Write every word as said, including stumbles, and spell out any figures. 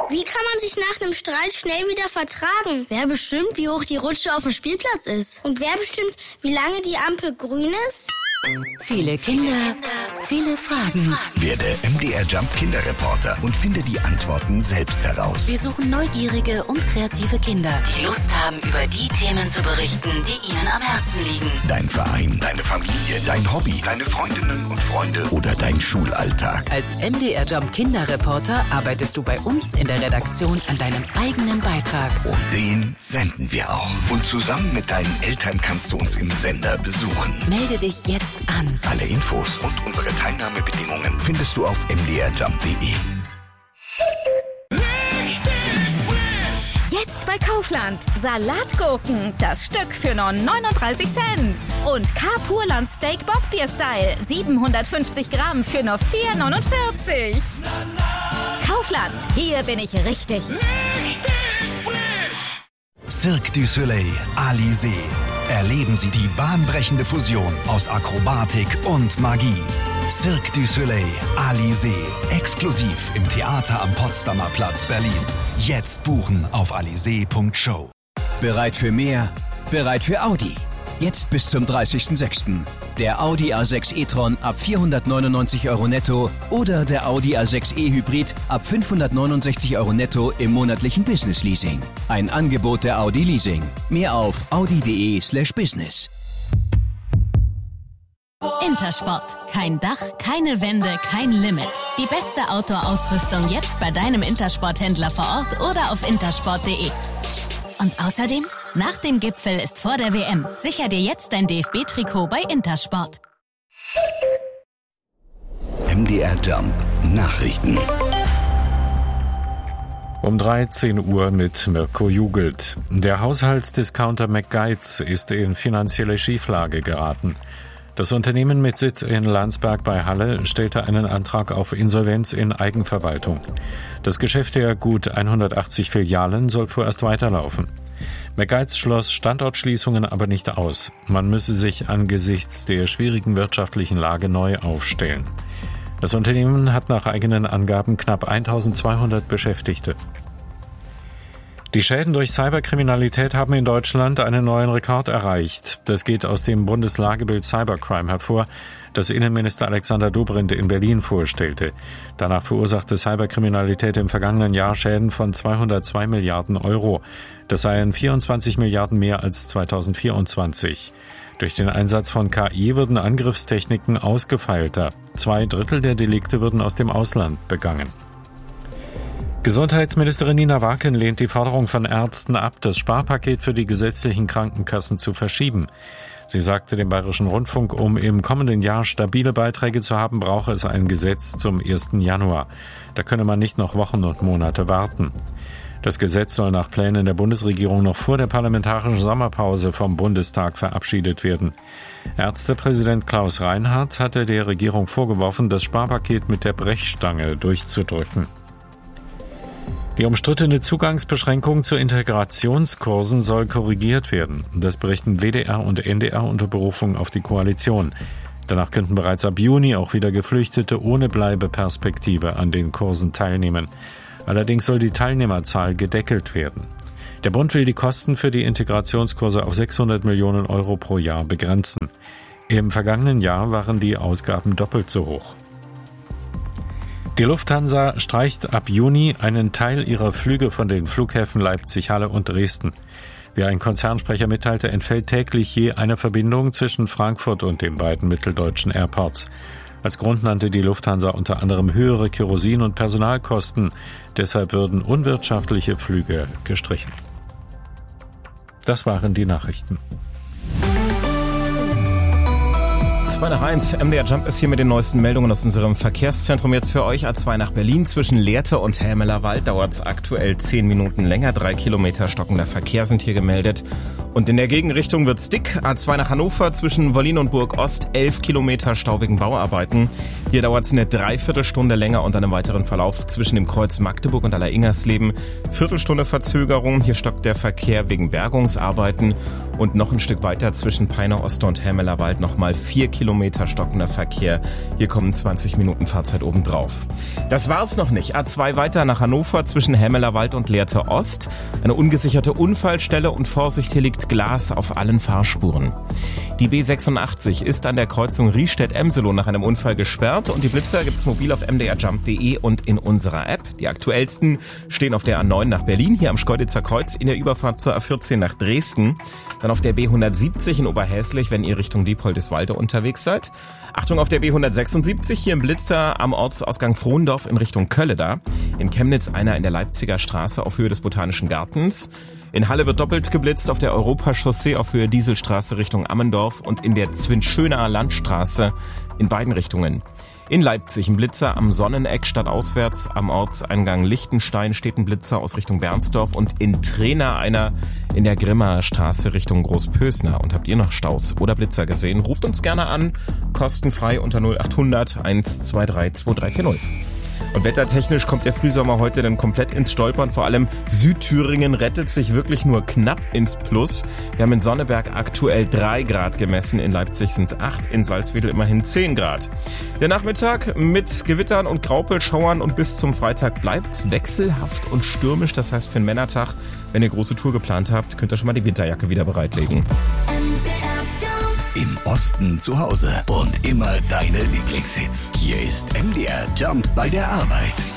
Wie kann man sich nach einem Streit schnell wieder vertragen? Wer bestimmt, wie hoch die Rutsche auf dem Spielplatz ist? Und wer bestimmt, wie lange die Ampel grün ist? Viele Kinder, viele Fragen. Werde M D R Jump Kinderreporter und finde die Antworten selbst heraus. Wir suchen neugierige und kreative Kinder, die Lust haben, über die Themen zu berichten, die ihnen am Herzen liegen. Dein Verein, deine Familie, dein Hobby, deine Freundinnen und Freunde oder dein Schulalltag. Als M D R Jump Kinderreporter arbeitest du bei uns in der Redaktion an deinem eigenen Beitrag. Und den senden wir auch. Und zusammen mit deinen Eltern kannst du uns im Sender besuchen. Melde dich jetzt an. Alle Infos und unsere Teilnahmebedingungen findest du auf m d r jump punkt d e. Jetzt bei Kaufland. Salatgurken, das Stück für nur neununddreißig Cent. Und K-Purland Steak Bockbier Style, siebenhundertfünfzig Gramm für nur vier neunundvierzig. Kaufland, hier bin ich richtig. Richtig frisch. Cirque du Soleil, Alizé. Erleben Sie die bahnbrechende Fusion aus Akrobatik und Magie. Cirque du Soleil, Alizé. Exklusiv im Theater am Potsdamer Platz, Berlin. Jetzt buchen auf alizé punkt show. Bereit für mehr? Bereit für Audi. Jetzt bis zum dreißigsten sechsten Der Audi A sechs e-tron ab vierhundertneunundneunzig Euro netto oder der Audi A sechs e Hybrid ab fünfhundertneunundsechzig Euro netto im monatlichen Business Leasing. Ein Angebot der Audi Leasing. Mehr auf audi punkt de slash business. Intersport. Kein Dach, keine Wände, kein Limit. Die beste Outdoor-Ausrüstung jetzt bei deinem Intersport-Händler vor Ort oder auf intersport punkt de. Und außerdem, nach dem Gipfel ist vor der W M. Sicher dir jetzt dein D F B-Trikot bei Intersport. M D R Jump Nachrichten. Um dreizehn Uhr mit Mirko Jugelt. Der Haushaltsdiscounter McGuides ist in finanzielle Schieflage geraten. Das Unternehmen mit Sitz in Landsberg bei Halle stellte einen Antrag auf Insolvenz in Eigenverwaltung. Das Geschäft der gut hundertachtzig Filialen soll vorerst weiterlaufen. McGuides schloss Standortschließungen aber nicht aus. Man müsse sich angesichts der schwierigen wirtschaftlichen Lage neu aufstellen. Das Unternehmen hat nach eigenen Angaben knapp eintausendzweihundert Beschäftigte. Die Schäden durch Cyberkriminalität haben in Deutschland einen neuen Rekord erreicht. Das geht aus dem Bundeslagebild Cybercrime hervor, das Innenminister Alexander Dobrindt in Berlin vorstellte. Danach verursachte Cyberkriminalität im vergangenen Jahr Schäden von zweihundertzwei Milliarden Euro. Das seien vierundzwanzig Milliarden mehr als zweitausendvierundzwanzig. Durch den Einsatz von K I würden Angriffstechniken ausgefeilter. Zwei Drittel der Delikte würden aus dem Ausland begangen. Gesundheitsministerin Nina Waken lehnt die Forderung von Ärzten ab, das Sparpaket für die gesetzlichen Krankenkassen zu verschieben. Sie sagte dem Bayerischen Rundfunk, um im kommenden Jahr stabile Beiträge zu haben, brauche es ein Gesetz zum ersten Januar. Da könne man nicht noch Wochen und Monate warten. Das Gesetz soll nach Plänen der Bundesregierung noch vor der parlamentarischen Sommerpause vom Bundestag verabschiedet werden. Ärztepräsident Klaus Reinhardt hatte der Regierung vorgeworfen, das Sparpaket mit der Brechstange durchzudrücken. Die umstrittene Zugangsbeschränkung zu Integrationskursen soll korrigiert werden. Das berichten W D R und N D R unter Berufung auf die Koalition. Danach könnten bereits ab Juni auch wieder Geflüchtete ohne Bleibeperspektive an den Kursen teilnehmen. Allerdings soll die Teilnehmerzahl gedeckelt werden. Der Bund will die Kosten für die Integrationskurse auf sechshundert Millionen Euro pro Jahr begrenzen. Im vergangenen Jahr waren die Ausgaben doppelt so hoch. Die Lufthansa streicht ab Juni einen Teil ihrer Flüge von den Flughäfen Leipzig, Halle und Dresden. Wie ein Konzernsprecher mitteilte, entfällt täglich je eine Verbindung zwischen Frankfurt und den beiden mitteldeutschen Airports. Als Grund nannte die Lufthansa unter anderem höhere Kerosin- und Personalkosten. Deshalb würden unwirtschaftliche Flüge gestrichen. Das waren die Nachrichten. zwei nach eins, M D R Jump ist hier mit den neuesten Meldungen aus unserem Verkehrszentrum. Jetzt für euch A zwei nach Berlin. Zwischen Lehrte und Helmelerwald dauert es aktuell zehn Minuten länger. Drei Kilometer stockender Verkehr sind hier gemeldet. Und in der Gegenrichtung wird's dick. A zwei nach Hannover zwischen Wollin und Burg-Ost. elf Kilometer Stau wegen Bauarbeiten. Hier dauert es eine Dreiviertelstunde länger und einem weiteren Verlauf zwischen dem Kreuz Magdeburg und Aller-Ingersleben. Viertelstunde Verzögerung. Hier stockt der Verkehr wegen Bergungsarbeiten. Und noch ein Stück weiter zwischen Peine Oste und Helmelerwald nochmal vier Kilometer Kilometer stockender Verkehr. Hier kommen zwanzig Minuten Fahrzeit obendrauf. Das war's noch nicht. A zwei weiter nach Hannover zwischen Hämelerwald und Lehrte Ost. Eine ungesicherte Unfallstelle und Vorsicht, hier liegt Glas auf allen Fahrspuren. Die B sechsundachtzig ist an der Kreuzung Riestedt-Emselow nach einem Unfall gesperrt und die Blitzer gibt's mobil auf m d r jump punkt d e und in unserer App. Die aktuellsten stehen auf der A neun nach Berlin, hier am Schkeuditzer Kreuz, in der Überfahrt zur A vierzehn nach Dresden. Dann auf der B hundertsiebzig in Oberhäslich, wenn ihr Richtung Diepoldeswalde unterwegs seid. Achtung auf der B hundertsechsundsiebzig, hier im Blitzer am Ortsausgang Frohndorf in Richtung Kölleda. In Chemnitz einer in der Leipziger Straße auf Höhe des Botanischen Gartens. In Halle wird doppelt geblitzt auf der Europachaussee auf Höhe Dieselstraße Richtung Ammendorf und in der Zwinschöner Landstraße in beiden Richtungen. In Leipzig ein Blitzer am Sonneneck stadtauswärts, am Ortseingang Lichtenstein steht ein Blitzer aus Richtung Bernsdorf und in Trena einer in der Grimmaer Straße Richtung Großpösner. Und habt ihr noch Staus oder Blitzer gesehen? Ruft uns gerne an, kostenfrei unter null acht hundert eins zwei drei zwei drei vier null. Und wettertechnisch kommt der Frühsommer heute dann komplett ins Stolpern. Vor allem Südthüringen rettet sich wirklich nur knapp ins Plus. Wir haben in Sonneberg aktuell drei Grad gemessen, in Leipzig sind es acht, in Salzwedel immerhin zehn Grad. Der Nachmittag mit Gewittern und Graupelschauern und bis zum Freitag bleibt's wechselhaft und stürmisch. Das heißt für den Männertag, wenn ihr große Tour geplant habt, könnt ihr schon mal die Winterjacke wieder bereitlegen. Im Osten zu Hause und immer deine Lieblingshits. Hier ist M D R Jump bei der Arbeit.